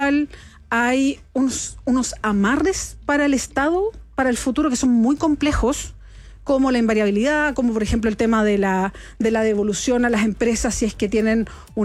social, hay unos amarres para el Estado, para el futuro, que son muy complejos, como la invariabilidad, como por ejemplo el tema de la devolución a las empresas si es que tienen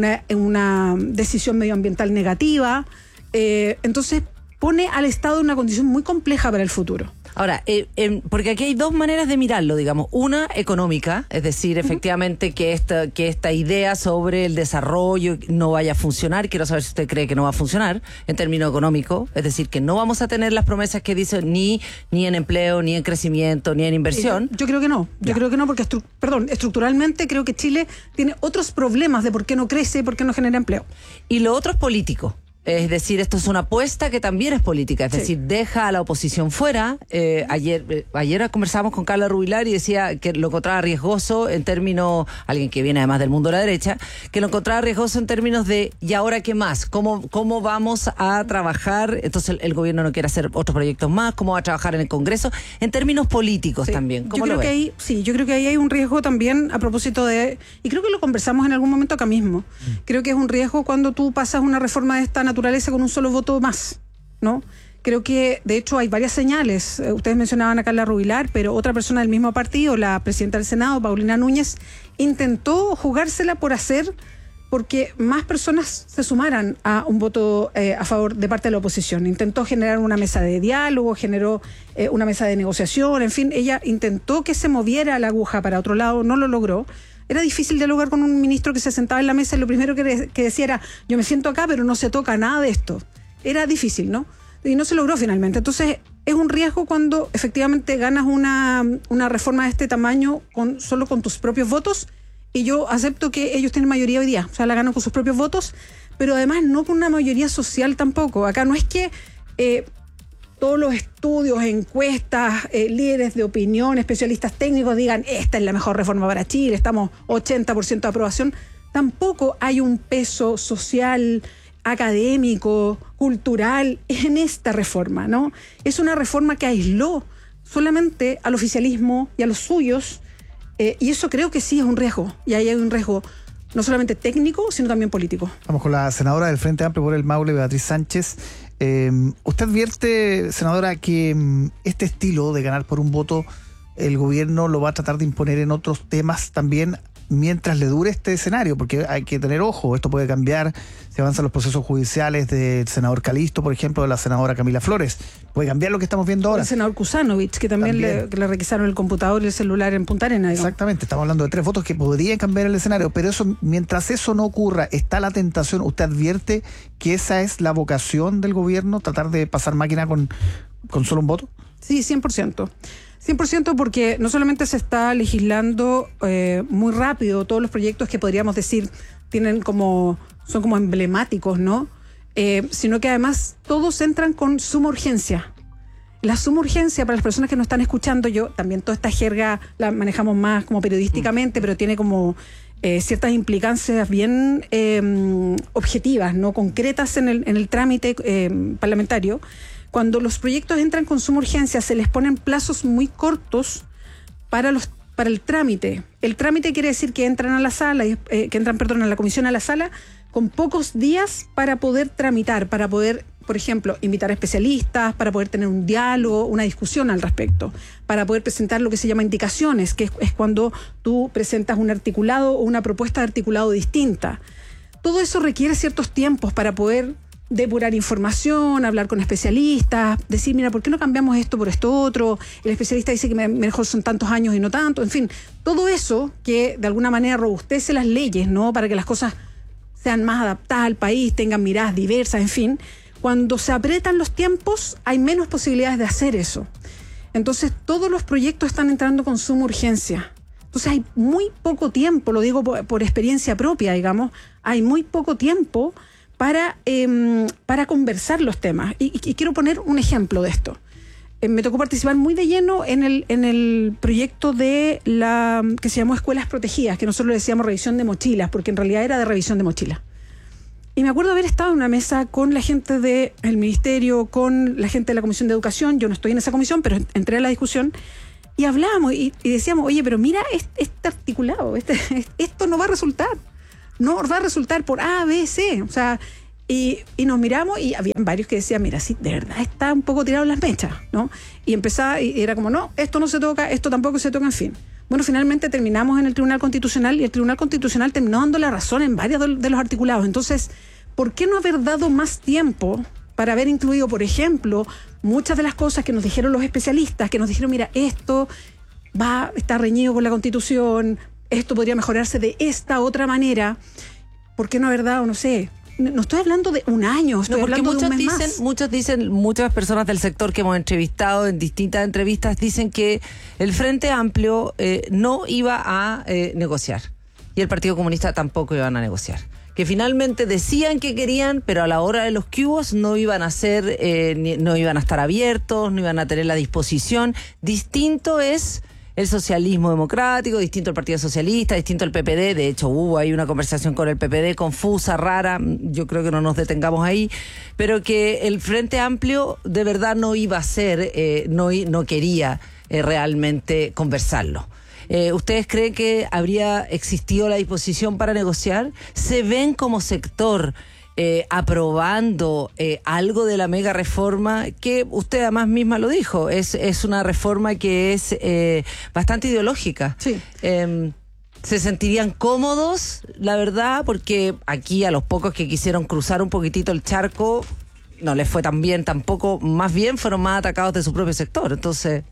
una decisión medioambiental negativa. Entonces pone al Estado en una condición muy compleja para el futuro. Ahora, porque aquí hay dos maneras de mirarlo, digamos. Una, económica, es decir, efectivamente que esta idea sobre el desarrollo no vaya a funcionar. Quiero saber si usted cree que no va a funcionar en términos económicos, es decir, que no vamos a tener las promesas que dicen ni en empleo, ni en crecimiento, ni en inversión. Yo creo que no. Yo creo que no, porque estructuralmente creo que Chile tiene otros problemas de por qué no crece y por qué no genera empleo. Y lo otro es político. Es decir, esto es una apuesta que también es política, es decir, deja a la oposición fuera. Ayer conversábamos con Carla Rubilar y decía que lo encontraba riesgoso en términos, alguien que viene además del mundo de la derecha, que lo encontraba riesgoso en términos de ¿y ahora qué más? ¿Cómo vamos a trabajar? Entonces el gobierno no quiere hacer otros proyectos más, ¿cómo va a trabajar en el Congreso? En términos políticos también, ¿cómo lo ves? Yo creo que ahí hay un riesgo también a propósito de, y creo que lo conversamos en algún momento acá mismo, creo que es un riesgo cuando tú pasas una reforma de esta naturaleza con un solo voto más, ¿no? Creo que, de hecho, hay varias señales. Ustedes mencionaban a Carla Rubilar, pero otra persona del mismo partido, la presidenta del Senado, Paulina Núñez, intentó jugársela porque más personas se sumaran a un voto a favor de parte de la oposición. Intentó generar una mesa de diálogo, generó una mesa de negociación, en fin, ella intentó que se moviera la aguja para otro lado, no lo logró. Era difícil dialogar con un ministro que se sentaba en la mesa y lo primero que decía era, yo me siento acá, pero no se toca nada de esto. Era difícil, ¿no? Y no se logró finalmente. Entonces, es un riesgo cuando efectivamente ganas una reforma de este tamaño solo con tus propios votos, y yo acepto que ellos tienen mayoría hoy día, o sea, la ganan con sus propios votos, pero además no con una mayoría social tampoco. Acá no es que todos los estudios, encuestas, líderes de opinión, especialistas técnicos digan esta es la mejor reforma para Chile, estamos 80% de aprobación. Tampoco hay un peso social, académico, cultural en esta reforma, ¿no? Es una reforma que aisló solamente al oficialismo y a los suyos, y eso creo que sí es un riesgo, y ahí hay un riesgo no solamente técnico, sino también político. Vamos con la senadora del Frente Amplio por el Maule, Beatriz Sánchez. ¿Usted advierte, senadora, que este estilo de ganar por un voto el gobierno lo va a tratar de imponer en otros temas también mientras le dure este escenario? Porque hay que tener ojo, esto puede cambiar si avanzan los procesos judiciales del senador Calisto, por ejemplo, de la senadora Camila Flores. Puede cambiar lo que estamos viendo ahora. El senador Kusanovich, que también le requisaron el computador y el celular en Punta Arenas. Exactamente, estamos hablando de 3 votos que podrían cambiar el escenario, pero eso, mientras eso no ocurra, está la tentación. ¿Usted advierte que esa es la vocación del gobierno, tratar de pasar máquina con solo un voto? Sí, 100%. 100% porque no solamente se está legislando muy rápido, todos los proyectos que podríamos decir son como emblemáticos, ¿no? Sino que además todos entran con suma urgencia. La suma urgencia, para las personas que nos están escuchando, yo también toda esta jerga la manejamos más como periodísticamente, pero tiene como ciertas implicancias bien objetivas, ¿no? Concretas en el trámite parlamentario. Cuando los proyectos entran con suma urgencia, se les ponen plazos muy cortos para el trámite. El trámite quiere decir que entran a la sala, a la comisión, a la sala, con pocos días para poder tramitar, para poder, por ejemplo, invitar a especialistas, para poder tener un diálogo, una discusión al respecto, para poder presentar lo que se llama indicaciones, que es cuando tú presentas un articulado o una propuesta de articulado distinta. Todo eso requiere ciertos tiempos para poder depurar información, hablar con especialistas, decir, mira, ¿por qué no cambiamos esto por esto otro? El especialista dice que mejor son tantos años y no tanto. En fin, todo eso que de alguna manera robustece las leyes, ¿no? Para que las cosas sean más adaptadas al país, tengan miradas diversas, en fin. Cuando se apretan los tiempos, hay menos posibilidades de hacer eso. Entonces, todos los proyectos están entrando con suma urgencia. Entonces, hay muy poco tiempo, lo digo por experiencia propia, digamos, hay muy poco tiempo para conversar los temas. Y quiero poner un ejemplo de esto. Me tocó participar muy de lleno en el proyecto que se llamó Escuelas Protegidas, que nosotros le decíamos revisión de mochilas, porque en realidad era de revisión de mochilas. Y me acuerdo haber estado en una mesa con la gente del Ministerio, con la gente de la Comisión de Educación. Yo no estoy en esa comisión, pero entré a la discusión y hablábamos y decíamos, oye, pero mira este articulado, esto no va a resultar. No va a resultar por A, B, C. O sea, Y nos miramos y había varios que decían, mira, sí, de verdad está un poco tirado las mechas, ¿no? Y empezaba, y era como, no, esto no se toca, esto tampoco se toca, en fin. Bueno, finalmente terminamos en el Tribunal Constitucional y el Tribunal Constitucional terminó dando la razón en varios de los articulados. Entonces, ¿por qué no haber dado más tiempo para haber incluido, por ejemplo, muchas de las cosas que nos dijeron los especialistas, que nos dijeron, mira, esto está reñido con la Constitución, esto podría mejorarse de esta otra manera? ¿Por qué no haber dado, no sé? No estoy hablando de un año, estoy hablando de un mes más. Muchas personas del sector que hemos entrevistado en distintas entrevistas dicen que el Frente Amplio no iba a negociar y el Partido Comunista tampoco iban a negociar. Que finalmente decían que querían, pero a la hora de los cubos no iban a ser, no iban a estar abiertos, no iban a tener la disposición. Distinto es el socialismo democrático, distinto el Partido Socialista, distinto el PPD. De hecho, hubo ahí una conversación con el PPD confusa, rara, yo creo que no nos detengamos ahí, pero que el Frente Amplio de verdad no iba a ser, no quería realmente conversarlo. ¿Ustedes creen que habría existido la disposición para negociar? ¿Se ven como sector aprobando algo de la mega reforma, que usted además misma lo dijo, es una reforma que es bastante ideológica? Sí. ¿Se sentirían cómodos, la verdad? Porque aquí a los pocos que quisieron cruzar un poquitito el charco no les fue tan bien tampoco, más bien fueron más atacados de su propio sector. Entonces,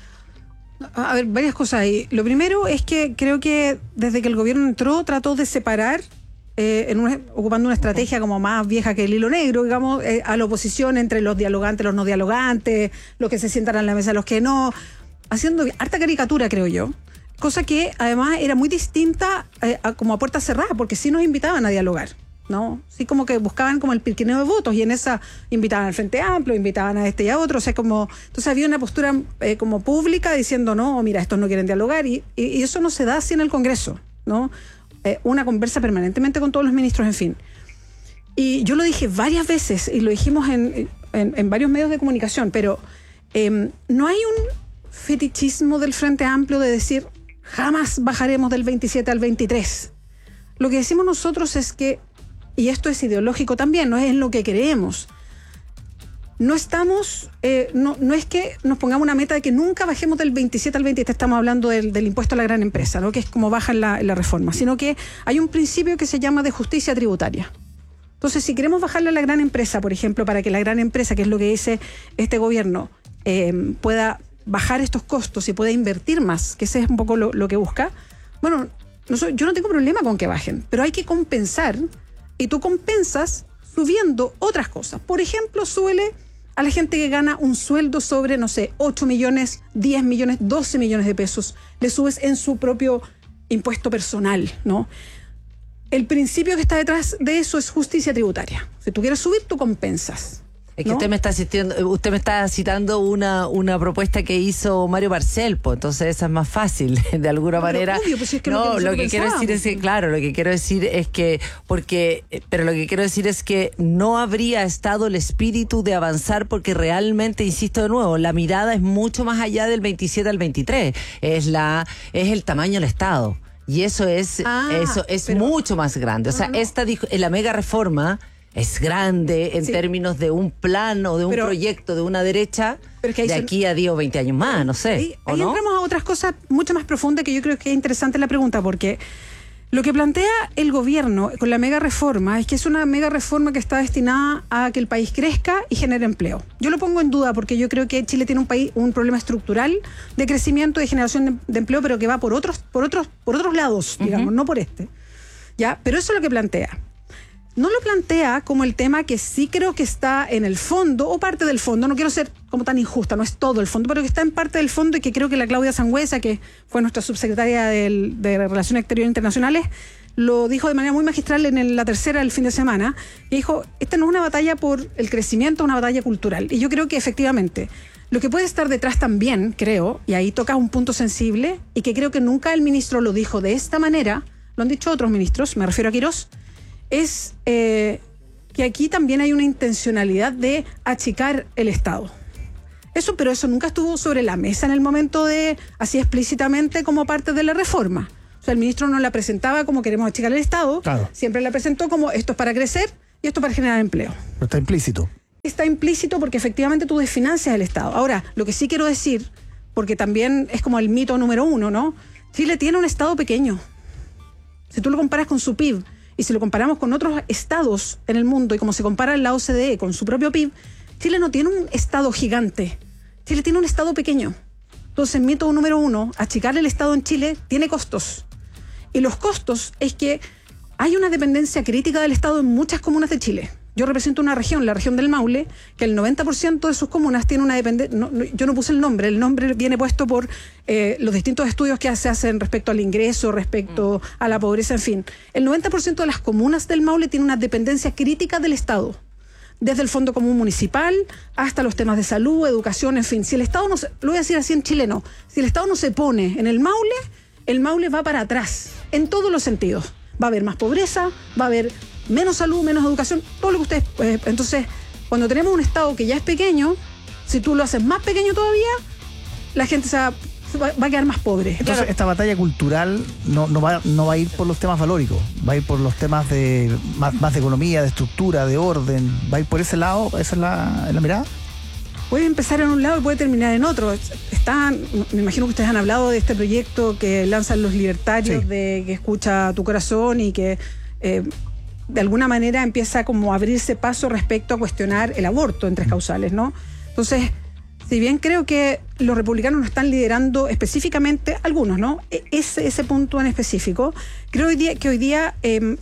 a ver, varias cosas ahí. Lo primero es que creo que desde que el gobierno entró trató de separar, ocupando una estrategia como más vieja que el hilo negro, digamos, a la oposición entre los dialogantes, los no dialogantes, los que se sientan a la mesa, los que no, haciendo harta caricatura, creo yo. Cosa que además era muy distinta como a puerta cerrada, porque sí nos invitaban a dialogar, ¿no? Sí, como que buscaban como el pirquineo de votos, y en esa invitaban al Frente Amplio, invitaban a este y a otro, o sea, como, entonces había una postura como pública diciendo, no, mira, estos no quieren dialogar, y eso no se da así en el Congreso, ¿no? Una conversa permanentemente con todos los ministros, en fin. Y yo lo dije varias veces, y lo dijimos en varios medios de comunicación, pero no hay un fetichismo del Frente Amplio de decir, jamás bajaremos del 27 al 23. Lo que decimos nosotros es que, y esto es ideológico también, no es en lo que creemos, no estamos, no es que nos pongamos una meta de que nunca bajemos del 27 al 23, estamos hablando del impuesto a la gran empresa, ¿no? Que es como baja en la reforma, sino que hay un principio que se llama de justicia tributaria. Entonces, si queremos bajarle a la gran empresa, por ejemplo, para que la gran empresa, que es lo que dice este gobierno, pueda bajar estos costos y pueda invertir más, que ese es un poco lo que busca, bueno, yo no tengo problema con que bajen, pero hay que compensar, y tú compensas subiendo otras cosas. Por ejemplo, súbele a la gente que gana un sueldo sobre, no sé, 8 millones, 10 millones, 12 millones de pesos. Le subes en su propio impuesto personal, ¿no? El principio que está detrás de eso es justicia tributaria. Si tú quieres subir, tú compensas. es que ¿no? usted me está citando una propuesta que hizo Mario Barcel, pues entonces esa es más fácil, de alguna manera. Obvio, pues si es que no, lo que quiero decir es que, claro, lo que quiero decir es que, pero lo que quiero decir es que no habría estado el espíritu de avanzar, porque realmente, insisto de nuevo, la mirada es mucho más allá del 27 al 23, es el tamaño del Estado. Y eso es mucho más grande. O sea, la mega reforma es grande en términos de un plan o de un proyecto de una derecha de aquí a 10 o 20 años más, no sé. Ahí ¿no? entramos a otras cosas mucho más profundas, que yo creo que es interesante la pregunta, porque lo que plantea el gobierno con la mega reforma es que es una mega reforma que está destinada a que el país crezca y genere empleo. Yo lo pongo en duda, porque yo creo que Chile tiene un problema estructural de crecimiento y de generación de empleo, pero que va por otros lados, digamos, no por este. ¿Ya? Pero eso es lo que plantea. No lo plantea como el tema que sí creo que está en el fondo, o parte del fondo. No quiero ser como tan injusta, no es todo el fondo, pero que está en parte del fondo, y que creo que la Claudia Sangüesa, que fue nuestra subsecretaria de Relaciones Exteriores Internacionales, lo dijo de manera muy magistral en la tercera del fin de semana, y dijo, esta no es una batalla por el crecimiento, es una batalla cultural. Y yo creo que efectivamente lo que puede estar detrás también, creo, y ahí toca un punto sensible, y que creo que nunca el ministro lo dijo de esta manera, lo han dicho otros ministros, me refiero a Quirós, es que aquí también hay una intencionalidad de achicar el Estado. Pero eso nunca estuvo sobre la mesa en el momento así explícitamente como parte de la reforma. O sea, el ministro no la presentaba como queremos achicar el Estado, claro. Siempre la presentó como esto es para crecer, y esto para generar empleo. Pero está implícito. Está implícito porque efectivamente tú desfinancias el Estado. Ahora, lo que sí quiero decir, porque también es como el mito número 1, ¿no? Chile tiene un Estado pequeño. Si tú lo comparas con su PIB y si lo comparamos con otros estados en el mundo y como se compara la OCDE con su propio PIB, Chile no tiene un Estado gigante. Chile tiene un Estado pequeño. Entonces, mito número 1, achicar el Estado en Chile tiene costos. Y los costos es que hay una dependencia crítica del Estado en muchas comunas de Chile. Yo represento una región, la región del Maule, que el 90% de sus comunas tiene una dependencia. Yo no puse el nombre viene puesto por los distintos estudios que se hacen respecto al ingreso, respecto a la pobreza, en fin. El 90% de las comunas del Maule tiene una dependencia crítica del Estado, desde el Fondo Común Municipal hasta los temas de salud, educación, en fin. Si el Estado no se, lo voy a decir así en chileno, si el Estado no se pone en el Maule va para atrás, en todos los sentidos. Va a haber más pobreza, va a haber menos salud, menos educación, todo lo que ustedes... entonces, cuando tenemos un Estado que ya es pequeño, si tú lo haces más pequeño todavía, la gente va a quedar más pobre. Entonces, Claro. esta batalla cultural no va a ir por los temas valóricos, va a ir por los temas de más de economía, de estructura, de orden, va a ir por ese lado. ¿Esa es la mirada? Puede empezar en un lado y puede terminar en otro. Me imagino que ustedes han hablado de este proyecto que lanzan los libertarios, sí, de que escucha tu corazón y que de alguna manera empieza como a abrirse paso respecto a cuestionar el aborto en 3 causales, ¿no? Entonces, si bien creo que los republicanos no están liderando específicamente, algunos, ¿no? Ese punto en específico, creo que hoy día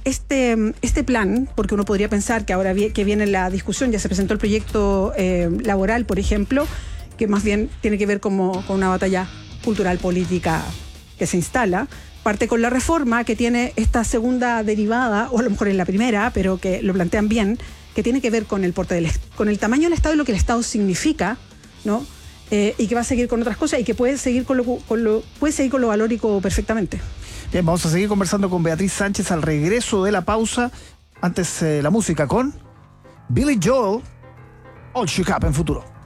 este plan, porque uno podría pensar que ahora que viene la discusión, ya se presentó el proyecto laboral, por ejemplo, que más bien tiene que ver con una batalla cultural política que se instala, parte con la reforma que tiene esta segunda derivada, o a lo mejor en la primera, pero que lo plantean bien, que tiene que ver con el con el tamaño del Estado y lo que el Estado significa, ¿no? Y que va a seguir con otras cosas y que puede seguir con lo valórico perfectamente. Bien, vamos a seguir conversando con Beatriz Sánchez al regreso de la pausa. Antes la música con Billy Joel, All Shook Up en Futuro.